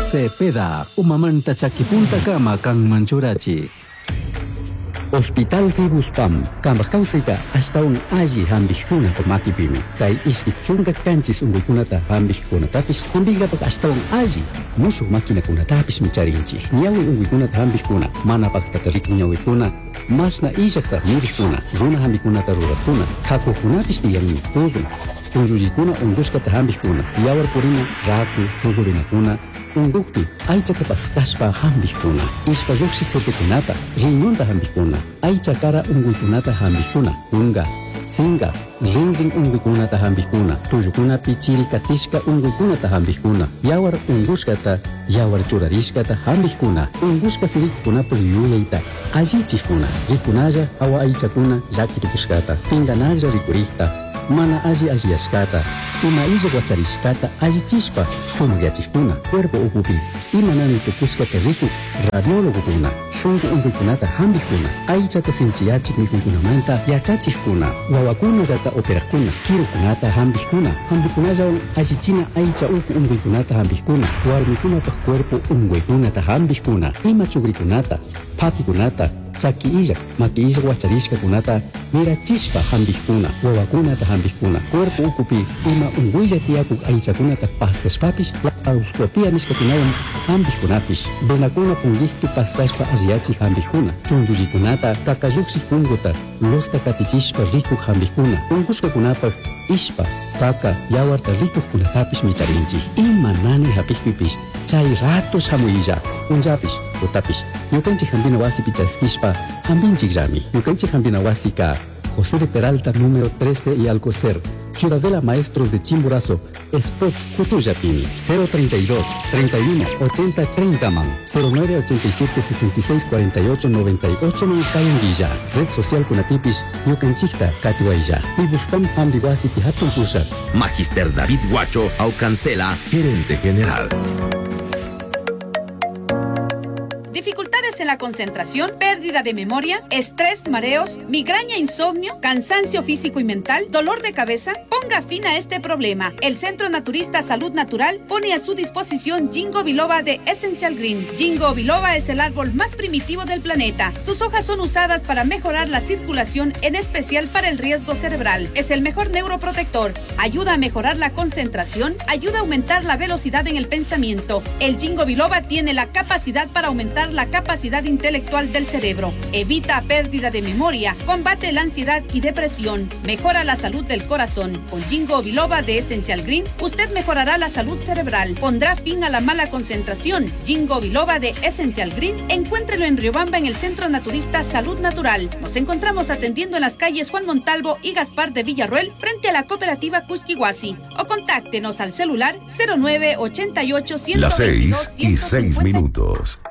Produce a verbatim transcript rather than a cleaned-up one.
Cepeda, umamanta chakipunta kama kang manchurachi. Hospital Fibuspam, Kambakausika, hasta un aji hambijuna por makipimi. Kai iski chunga kanchis unguikunata hambijuna tapis, hambiga pak hasta un aji. Musu makina kuna tapis micharinchi. Niawi unguikunata hambijuna, mana pak tatariku niawikuna. Mas na ijakta mirikuna, runa hambikunata rurakuna. Kaku hunapis diyan tuzun. Chunjurikuna unguskata hambijuna. Yawar purina raku chuzurinakuna. Undukti, aichata paskashpa hambijuna. Ishpa yuksi kutukunata, riñonta hambijuna. Aichakara unguikunata hambijuna. Unga, singa, rinrin unguikunata hambijuna. Tuyukuna pichiri katishka unguikunata hambijuna. Yawar unguskata, yawar churarishkata hambijuna. Unguska sirikuna puliyuyaita. Ajichikuna, rikunaya awa aichakuna yakirikushkata. Pinganaya rikurikta. Mana aji ajiashkata, ima ija guacharishkata ajichishpa, sunugiachishkuna, cuerpo ukupi, ima nani tukushkata riku, radiólogo kuna, shungu unguikunata hambijuna, aichata sinchiachik mikunkunamanta, yachachikuna, wawakuna zata operakuna, kirukunata hambijuna, hambikunaya ajichina aicha uku unguikunata hambijuna, warmikuna pa cuerpo unguikunata hambijuna, ima chugrikunata, pakikunata, chaki ija, maki ija guacharishka kunata, mira chispa hambijuna, wawakunata hambijuna, cuerpo ukupi, ima unguilla tiakuk aichakunata paskashpapish, auskopia miskakunawan hambijunapis, benakuna pungihtu paskashpa ajiachi hambijuna, chunjurikunata, kakayuksi kunguta, losta katichishpa rikuk hambijuna, unguska kunapa, ishpa, kaka, yawarta rikuk kunatapish micharinchi, ima nani hapishpipish, chay ratos hamuilla, unjapish, utapish, yukanchi hambina wasi pichaskishpa, hambinchik rami, yukanchi hambina wasi ka, José de Peralta número trece y Alcocer, Ciudadela Maestros de Chimborazo, Spot Cutuyapini, cero treinta y dos, treinta y uno, ochenta, treinta man, cero nueve ochenta y siete, sesenta y seis, cuarenta y ocho, noventa y ocho Cayanguilla, Red Social Kunatipis, Yucanchicta, Catuaya, Ibuspam Amdiwasi Pihatun Kusha. Magister David Guacho, Aucancela, gerente general. Dificultades en la concentración, pérdida de memoria, estrés, mareos, migraña, insomnio, cansancio físico y mental, dolor de cabeza. Ponga fin a este problema. El Centro Naturista Salud Natural pone a su disposición Ginkgo biloba de Essential Green. Ginkgo biloba es el árbol más primitivo del planeta. Sus hojas son usadas para mejorar la circulación, en especial para el riesgo cerebral. Es el mejor neuroprotector. Ayuda a mejorar la concentración, ayuda a aumentar la velocidad en el pensamiento. El Ginkgo biloba tiene la capacidad para aumentar la capacidad intelectual del cerebro, evita pérdida de memoria, combate la ansiedad y depresión, mejora la salud del corazón. Con Ginkgo biloba de Essential Green, usted mejorará la salud cerebral, pondrá fin a la mala concentración. Ginkgo biloba de Essential Green, encuéntrelo en Riobamba en el Centro Naturista Salud Natural. Nos encontramos atendiendo en las calles Juan Montalvo y Gaspar de Villarroel, frente a la cooperativa Cusquihuasi, o contáctenos al celular cero nueve ochenta y ocho, ciento veintidós, Las seis y seis minutos.